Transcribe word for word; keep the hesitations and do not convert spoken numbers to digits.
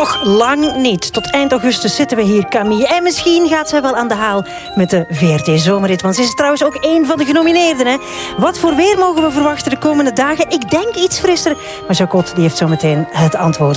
Nog lang niet. Tot eind augustus zitten we hier, Camille. En misschien gaat zij wel aan de haal met de V R T-zomerrit. Want ze is trouwens ook één van de genomineerden. Hè. Wat voor weer mogen we verwachten de komende dagen? Ik denk iets frisser. Maar Jacot die heeft zo meteen het antwoord.